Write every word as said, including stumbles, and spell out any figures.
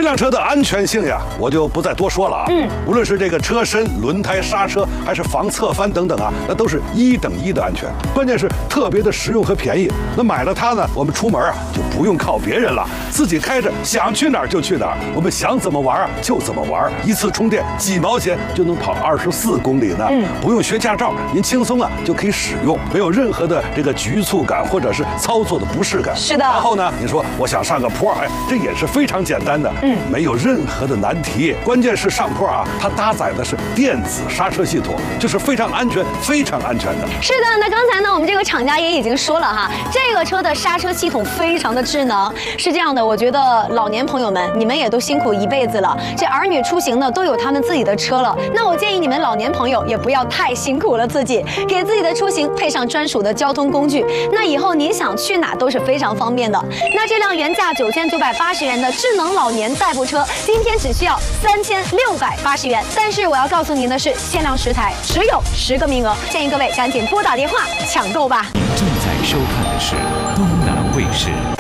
辆车的安全性呀，我就不再多说了啊。嗯，无论是这个车身、轮胎、刹车，还是防侧翻等等啊，那都是一等一的安全。关键是特别的实用和便宜。那买了它呢，我们出门啊就不用靠别人了，自己开着想去哪儿就去哪儿，我们想怎么玩啊就怎么玩，一次充电几毛钱就能跑二十四公里呢。嗯，不用学驾照，您轻松啊就可以使用，没有任何的这个局促感或者是操作的不适感。 是的。 然后呢，你说我想上个坡，哎，这也是非常简单的，嗯，没有任何的难题。关键是上坡啊，它搭载的是电子刹车系统，就是非常安全、非常安全的。 是的，那刚才呢，我们这个厂家也已经说了哈，这个车的刹车系统非常的智能。是这样的，我觉得老年朋友们，你们也都辛苦一辈子了，这儿女出行呢都有他们自己的车了，那我建议你们老年朋友也不要太辛苦了自己，给自己的出行配上专属的交通工具，那以后您想去哪都是非常方便的。那这辆原价九千九百八十元的智能老年代步车，今天只需要三千六百八十元。但是我要告诉您的是，限量十台，只有十个名额，建议各位赶紧拨打电话抢购吧。 您正在收看的是东南卫视